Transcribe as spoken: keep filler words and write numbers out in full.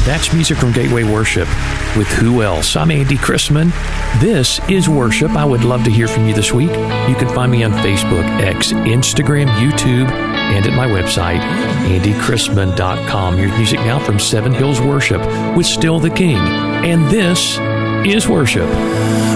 That's music from Gateway Worship. With who else? I'm Andy Chrisman. This is Worship. I would love to hear from you this week. You can find me on Facebook, X, Instagram, YouTube, and at my website, andy chrisman dot com. Here's music now from Seven Hills Worship with Still the King. And this is Worship.